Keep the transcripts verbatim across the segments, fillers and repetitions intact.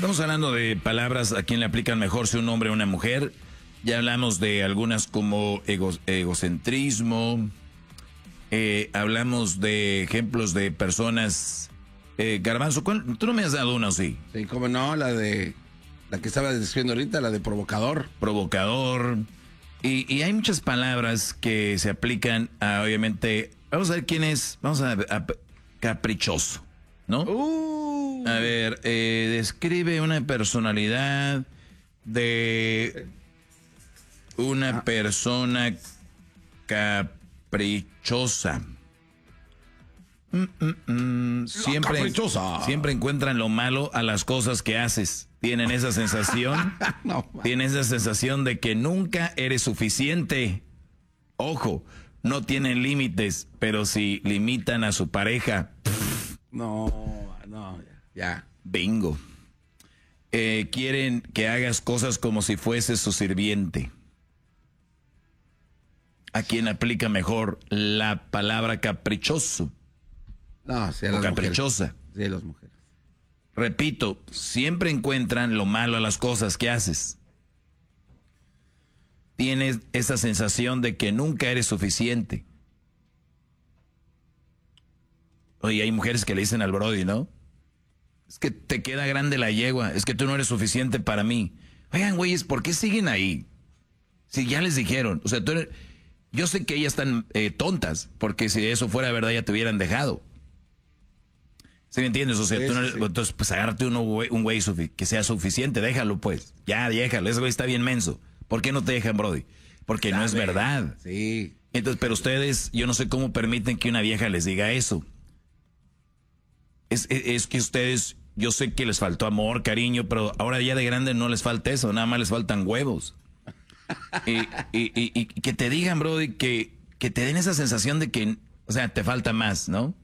Estamos hablando de palabras a quién le aplican mejor, si un hombre o una mujer. Ya hablamos de algunas como ego, egocentrismo. Eh, hablamos de ejemplos de personas. Eh, Garbanzo, ¿tú no me has dado una o sí? Sí, cómo no, la de la que estaba diciendo ahorita, la de provocador. Provocador. Y, y hay muchas palabras que se aplican a, obviamente, vamos a ver quién es, vamos a ver, a, caprichoso, ¿no? Uh. A ver, eh, describe una personalidad de una ah. persona caprichosa. Mm, mm, mm. Siempre, caprichosa. Siempre encuentran lo malo a las cosas que haces. Tienen esa sensación, no, tienen esa sensación de que nunca eres suficiente. Ojo, no tienen límites, pero si limitan a su pareja. Pff, no, no, ya. Bingo. Eh, quieren que hagas cosas como si fueses su sirviente. ¿A quién aplica mejor la palabra caprichoso? No, sí, a o las caprichosa. Mujeres. Sí, a las mujeres. Repito, siempre encuentran lo malo a las cosas que haces. Tienes esa sensación de que nunca eres suficiente. Oye, hay mujeres que le dicen al brody, ¿no? Es que te queda grande la yegua, es que tú no eres suficiente para mí. Oigan, güeyes, ¿por qué siguen ahí? Si ya les dijeron, o sea, tú eres... yo sé que ellas están eh, tontas, porque si eso fuera verdad ya te hubieran dejado. ¿Sí me entiendes? O sea, sí, tú no, sí. Entonces, pues agárrate uno, un güey que sea suficiente, déjalo pues. Ya, déjalo, ese güey está bien menso. ¿Por qué no te dejan, brody? Porque Dale. no es verdad. Sí. Entonces, pero ustedes, yo no sé cómo permiten que una vieja les diga eso. Es, es, es que ustedes, yo sé que les faltó amor, cariño, pero ahora ya de grande no les falta eso, nada más les faltan huevos. y, y, y, y que te digan, brody, que, que te den esa sensación de que, o sea, te falta más, ¿no?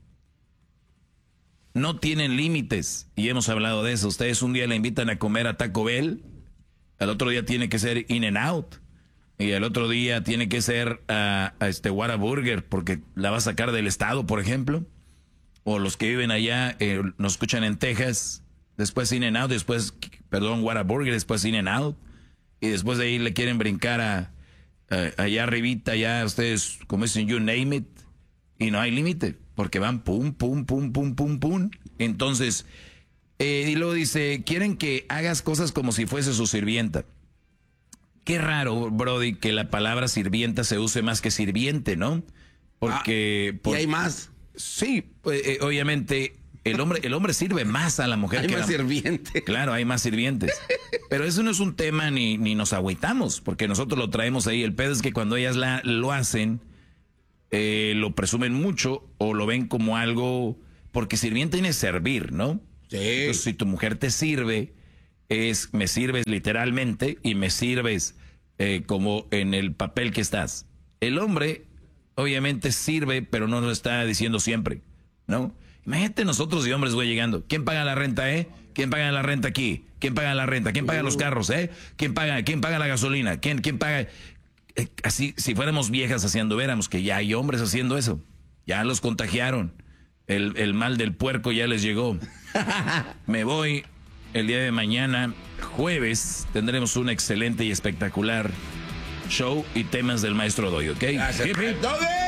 No tienen límites, y hemos hablado de eso. Ustedes un día le invitan a comer a Taco Bell, al otro día tiene que ser In-N-Out, y al otro día tiene que ser a, a este Whataburger, porque la va a sacar del estado, por ejemplo. O los que viven allá, eh, nos escuchan en Texas, después In-N-Out, después, perdón, Whataburger, después In-N-Out, y después de ahí le quieren brincar a, a allá arribita, ya ustedes, como dicen, you name it, y no hay límite. Porque van pum, pum, pum, pum, pum, pum. Entonces, eh, y luego dice, quieren que hagas cosas como si fuese su sirvienta. Qué raro, Brody, que la palabra sirvienta se use más que sirviente, ¿no? Porque... Ah, por, ¿y hay más? Sí, pues, eh, obviamente, el hombre, el hombre sirve más a la mujer hay que más la, sirvientes. Claro, hay más sirvientes. Pero eso no es un tema ni, ni nos agüitamos, porque nosotros lo traemos ahí. El pedo es que cuando ellas la, lo hacen... Eh, lo presumen mucho o lo ven como algo, porque sirviente tiene servir, ¿no? Sí. Entonces, si tu mujer te sirve, es me sirves literalmente y me sirves eh, como en el papel que estás. El hombre, obviamente, sirve, pero no lo está diciendo siempre, ¿no? Imagínate nosotros y hombres, güey, llegando. ¿Quién paga la renta, eh? ¿Quién paga la renta aquí? ¿Quién paga la renta? ¿Quién paga uh. los carros, eh? ¿Quién paga, quién paga la gasolina? ¿Quién, quién paga...? Así, si fuéramos viejas haciendo, viéramos que ya hay hombres haciendo eso. Ya los contagiaron. El, el mal del puerco ya les llegó. Me voy. El día de mañana, jueves, tendremos un excelente y espectacular show y temas del maestro Doy, ¿ok? Gracias.